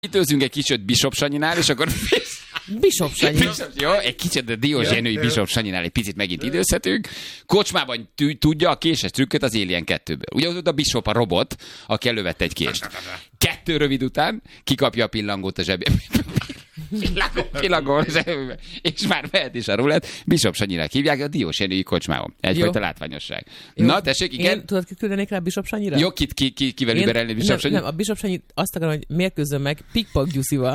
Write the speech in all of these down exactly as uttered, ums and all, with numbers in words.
Időzünk egy kicsit Bishop Sanyinál, és akkor... Bishop Sanyi. Bishop, jó, egy kicsit a Diózsénői Bishop Sanyinál egy picit megint időzhetünk. Kocsmában tű, tudja a késes trükköt az Alien kettőből. Ugye ott a Bishop a robot, aki elővette egy kést. Kettő rövid után kikapja a pillangót a zsebébe. Pillangó zsebébe. És már mehet is a rulett. Bishop Sanyinak hívják a Diózsénői kocsmában. Egyfajta látványosság. Jó. Na, tessék, igen. Én, tudod, ki küldenék rá Bishop Sanyira? Jó, ki, ki, ki, kivel überelni Bishop Sanyi? Nem, a Bishop Sanyi azt akarom, hogy mérkőzzön meg Pikpak Gyuszival.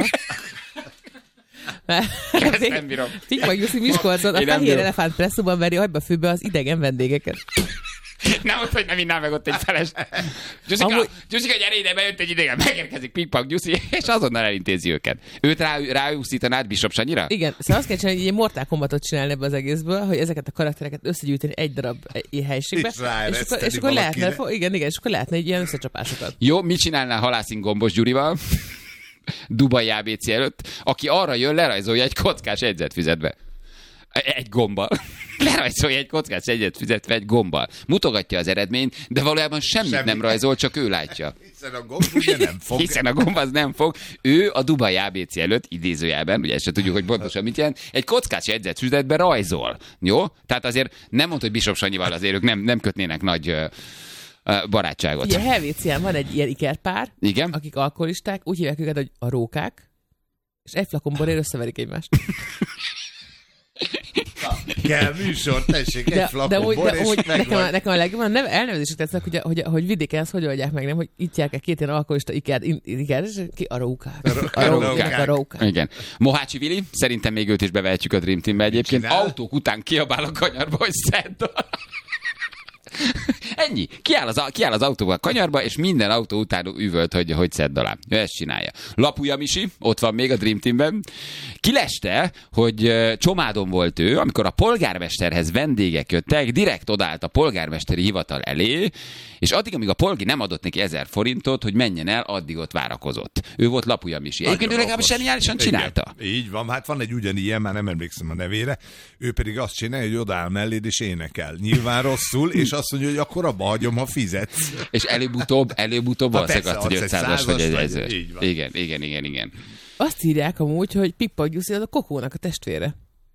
Ezt nem bírom. Pikpak Gyuszi Miskolcon a fehér elefánt presszóban veri agyba főbe az idegen vendégeket. Nem ott, hogy nem innál meg ott egy feles. Gyuszika, Amúgy... Gyuszika, gyere ide, bejött egy idegen, megérkezik Pikpak Gyuszi, és azonnal elintézi őket. Őt rá, ráúszítanád Bishop Sanyira? Igen, szóval azt kell csinálni, hogy egy Mortal Kombatot csinálni ebbe az egészből, hogy ezeket a karaktereket összegyűjteni egy darab helységbe, és, és, akkor, és akkor lehetne, igen, igen, és akkor lehetne egy ilyen összecsapásokat. Jó, mit csinálnál Halászin Gombos Gyurival? Dubai á bé cé előtt, aki arra jön, lerajzolja egy kockás jegyzetfüzetbe. Egy gombbal. Lerajzolja egy kockás jegyzetfüzetbe egy gombbal. Mutogatja az eredményt, de valójában semmit Semmi. nem rajzol, csak ő látja. Hiszen a gomb ugye nem fog. Hiszen a gomb az nem fog. Ő a Dubai á bé cé előtt, idézőjelben, ugye ezt se tudjuk, hogy pontosan mit jelent, egy kockás jegyzetfüzetbe rajzol. Jó? Tehát azért nem mondta, hogy Bishop Sanyival azért ők nem, nem kötnének nagy... barátságot. Ugye a Helvécián van egy ilyen ikerpár, igen? Akik alkoholisták, úgy hívják őket, hogy a rókák, és egy flakon borért összeverik egymást. Kell műsor, tessék, egy flakon bor, de, és de, nekem, a, nekem a legjobban nem elnevezések tetszik, hogy, hogy, hogy vidéken ezt hogy oldják meg, nem, hogy ittják el két ilyen alkoholista iker, iker és ki a rókák. A, a rókák, a rókák. Igen. Mohácsi Vili, szerintem még őt is bevehetjük a Dream Teambe egyébként. Autók után kiabál a kanyarba, hogy szedd. Ennyi. Kiáll az, kiáll az autóba a kanyarba, és minden autó után üvölt, hogy, hogy szedd alá. Ő ezt csinálja. Lapúja Misi, ott van még a Dream Teamben. Kileste, hogy Csomádon volt ő, amikor a polgármesterhez vendégek jöttek, direkt odállt a polgármesteri hivatal elé, és addig, amíg a polgi nem adott neki ezer forintot, hogy menjen el, addig ott várakozott. Ő volt Lapúja Misi. Egyébként ő legalább zseniálisan csinálta. Igen, így van. Hát van egy ugyanilyen, már nem emlékszem a nevére. Ő pedig azt csinálja, hogy odáll melléd és énekel. Nyilván rosszul, és azt mondja, hogy akkor abba hagyom, ha fizetsz. És előbb-utóbb, előbb-utóbb valószínűleg azt, hogy ötszázas vagy egy ezer. Igen, igen, igen, igen. Azt írják amúgy, hogy Pikpak Gyuszi az a Kokónak a testvére.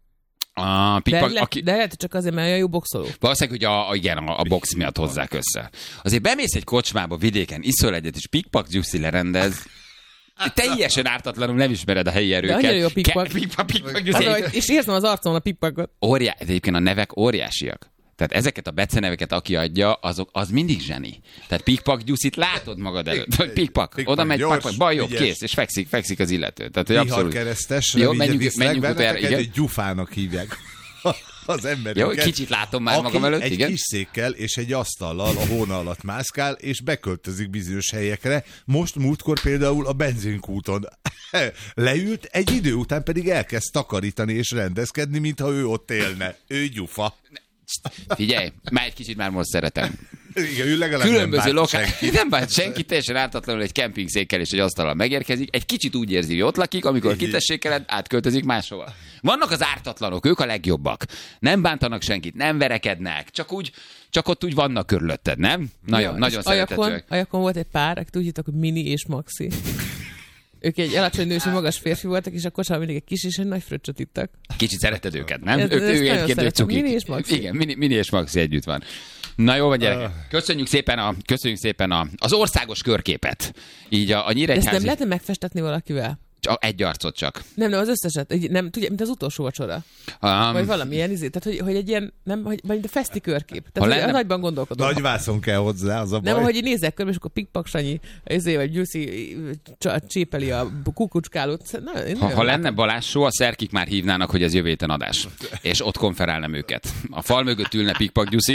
A Pikpak, de, le, aki... de lehet, csak azért, mert olyan jó boxoló. Valószínűleg, hogy a, a, igen, a, a box miatt hozzák össze. Azért bemész egy kocsmába vidéken, iszol egyet, és Pikpak Gyuszi lerendez. Teljesen ártatlanul nem ismered a helyi erőket. De annyira jó Pikpak. Ke- pikpak, pikpak Gyuszi. Az, és érzem az arcon a Pikpakot. Óriá... Egyébként a nevek óriásiak. Tehát ezeket a beceneveket, aki adja, azok, az mindig zseni. Tehát Pikpak Gyuszit látod magad előtt. Vagy Pikpak, oda megy, pak, baj, jobb, kész, és fekszik, fekszik az illető. Tehát, hogy abszolút... keresztes, jó, menjünk, menjünk utána, igen. Egy gyufának hívják az embereket. Jó, kicsit látom már aki magam előtt, egy igen. kis székkel és egy asztallal a hóna alatt mászkál, és beköltözik bizonyos helyekre. Most múltkor például a benzinkúton leült, egy idő után pedig elkezd takarítani és rendezkedni, mintha ő ott élne. Ő gyufa. Figyelj, már egy kicsit már most szeretem. Igen, ő legalább különböző nem bánt lokál... senki. Nem bánt senki, teljesen ártatlanul egy kempingszékkel és egy asztallal megérkezik. Egy kicsit úgy érzi, hogy ott lakik, amikor kitessékeled, átköltözik máshova. Vannak az ártatlanok, ők a legjobbak. Nem bántanak senkit, nem verekednek, csak úgy, csak ott úgy vannak körülötted, nem? Nagyon, nagyon szeretetőek. Ajakon volt egy pár, akik úgy hittak, hogy Mini és Maxi. Ők egy alacsony nős, magas férfi voltak, és a kocsában mindig egy kis és egy nagy fröccsöt ittak. Kicsit szereted őket, nem? Ez, ők, ők egyébként ők cukik. Mini és Maxi. Igen, mini, mini és Maxi együtt van. Na jó van, gyerekek. Köszönjük szépen, a, köszönjük szépen a, az országos körképet. Így a, a Nyíregyházi... Ezt nem lehetne megfestetni valakivel? Csak egy arcot csak. Nem, nem, az összeset. Nem, tudja, mint az utolsó vacsora. Um, vagy valamilyen izé. Tehát, hogy, hogy egy ilyen, nem, hogy, vagy a festi körkép. Tehát, lenne, a nagyban gondolkodom. Nagy vászon kell hozzá, az a baj. Nem, hogy nézzek körbe, és akkor Pikpak Sanyi, izé, vagy Gyuszi csépeli a kukucskálót. Na, ha, ha lenne Balázs show, a szerkik már hívnának, hogy ez jövő héten adás. És ott konferálnám őket. A fal mögött ülne Pikpak Gyuszi,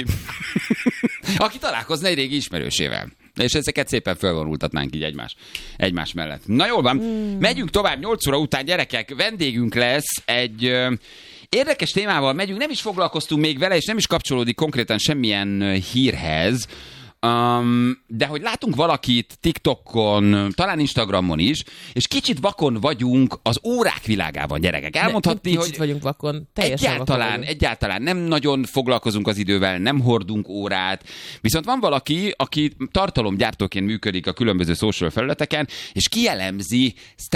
aki találkozna egy régi ismerősével. És ezeket szépen fölvonultatnánk így egymás, egymás mellett. Na jól van, mm. megyünk tovább, nyolc óra után, gyerekek, vendégünk lesz egy ö, érdekes témával, megyünk, nem is foglalkoztunk még vele, és nem is kapcsolódik konkrétan semmilyen hírhez, Um, de hogy látunk valakit TikTokon, talán Instagramon is, és kicsit vakon vagyunk az órák világában, gyerekek. Elmondhatni, ne, hogy kicsit vagyunk vakon, teljesen egyáltalán, vakon vagyunk. egyáltalán nem nagyon foglalkozunk az idővel, nem hordunk órát, viszont van valaki, aki tartalomgyártóként működik a különböző social felületeken, és kielemzi